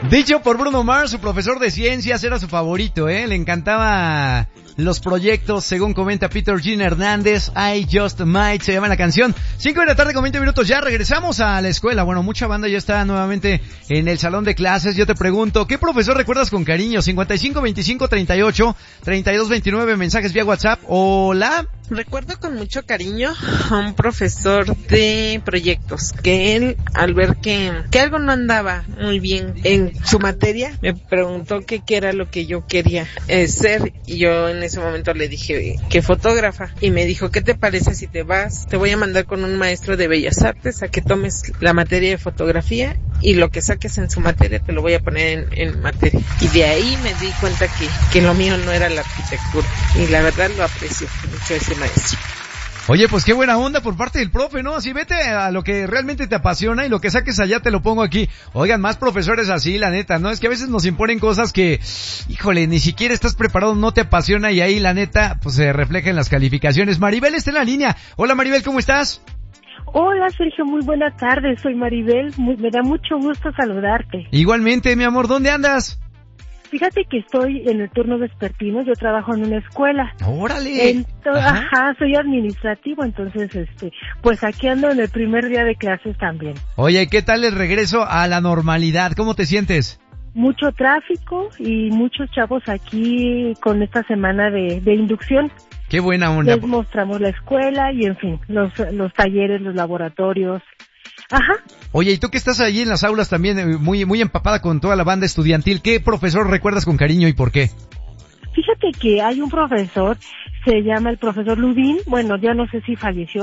Dicho por Bruno Mars, su profesor de ciencias era su favorito, le encantaba los proyectos, según comenta Peter Jean Hernández. I Just Might se llama la canción. 5 de la tarde con 20 minutos, ya regresamos a la escuela. Bueno, mucha banda ya está nuevamente en el salón de clases. Yo te pregunto, ¿qué profesor recuerdas con cariño? 55 25 38 32 29, mensajes vía WhatsApp. Hola. Recuerdo con mucho cariño a un profesor de proyectos, que él, al ver que algo no andaba muy bien en su materia, me preguntó qué era lo que yo quería ser, y yo en ese momento le dije que fotógrafa, y me dijo, ¿qué te parece si te vas? Te voy a mandar con un maestro de Bellas Artes a que tomes la materia de fotografía, y lo que saques en su materia te lo voy a poner en materia. Y de ahí me di cuenta que lo mío no era la arquitectura, y la verdad lo aprecio mucho ese maestro. Oye, pues qué buena onda por parte del profe, ¿no? Así vete a lo que realmente te apasiona y lo que saques allá te lo pongo aquí. Oigan, más profesores así, la neta, ¿no? Es que a veces nos imponen cosas que, híjole, ni siquiera estás preparado, no te apasiona, y ahí la neta, pues se refleja en las calificaciones. Maribel está en la línea. Hola Maribel, ¿cómo estás? Hola Sergio, muy buena tarde, soy Maribel, me da mucho gusto saludarte. Igualmente, mi amor, ¿dónde andas? Fíjate que estoy en el turno vespertino, yo trabajo en una escuela. ¡Órale! Soy administrativo, entonces, pues aquí ando en el primer día de clases también. Oye, ¿qué tal el regreso a la normalidad? ¿Cómo te sientes? Mucho tráfico y muchos chavos aquí con esta semana de inducción. ¡Qué buena onda! Les mostramos la escuela y, en fin, los talleres, los laboratorios. Ajá. Oye, y tú que estás ahí en las aulas también, muy empapada con toda la banda estudiantil, ¿qué profesor recuerdas con cariño y por qué? Fíjate que hay un profesor, se llama el profesor Ludín, bueno, ya no sé si falleció,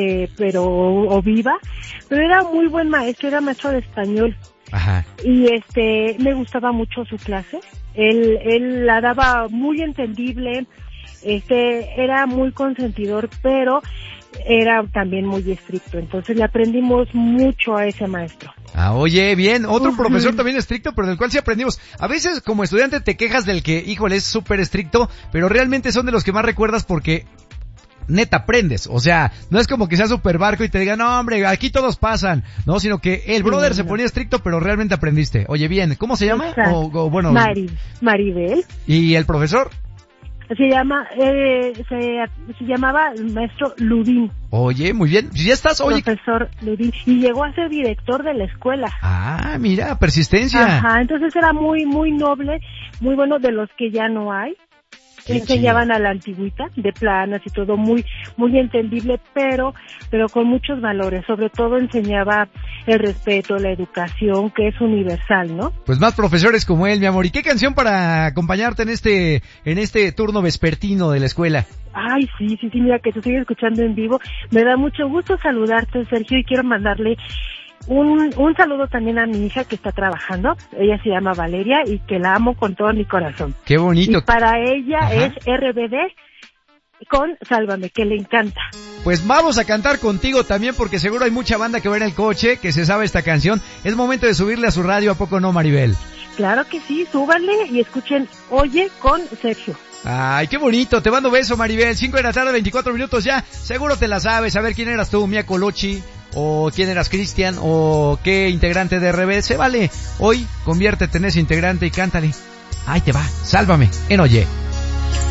o viva, pero era muy buen maestro, era maestro de español. Ajá. Y me gustaba mucho su clase, él la daba muy entendible, era muy consentidor, pero era también muy estricto, entonces le aprendimos mucho a ese maestro. Oye, bien, otro profesor también estricto, pero del cual sí aprendimos. A veces como estudiante te quejas del que, híjole, es súper estricto, pero realmente son de los que más recuerdas porque neta aprendes, o sea, no es como que sea súper barco y te digan, no hombre, aquí todos pasan, no, sino que el brother se ponía estricto, pero realmente aprendiste. Oye, bien, ¿cómo se llama? Bueno, Maribel. ¿Y el profesor? Se llamaba el maestro Ludín. Oye, muy bien. ¿Ya estás? Oye. Profesor Ludín. Y llegó a ser director de la escuela. Mira, persistencia. Ajá, entonces era muy noble, muy bueno, de los que ya no hay. Enseñaban a la antigüita, de planas y todo, muy entendible, pero con muchos valores. Sobre todo enseñaba el respeto, la educación, que es universal, ¿no? Pues más profesores como él, mi amor. ¿Y qué canción para acompañarte en este turno vespertino de la escuela? Ay, sí, mira que te estoy escuchando en vivo. Me da mucho gusto saludarte, Sergio, y quiero mandarle un saludo también a mi hija que está trabajando. Ella se llama Valeria y que la amo con todo mi corazón. Qué bonito. Y para ella es RBD con Sálvame, que le encanta. Pues vamos a cantar contigo también porque seguro hay mucha banda que va en el coche que se sabe esta canción. Es momento de subirle a su radio, ¿a poco no, Maribel? Claro que sí, súbanle y escuchen Oye con Sergio. Ay, qué bonito, te mando beso, Maribel. 5 de la tarde, 24 minutos ya. Seguro te la sabes. A ver, ¿quién eras tú? Mia Colochi, o quién eras Cristian, o qué integrante de RBD. Se vale. Hoy, conviértete en ese integrante y cántale. Ahí te va, Sálvame en Oye.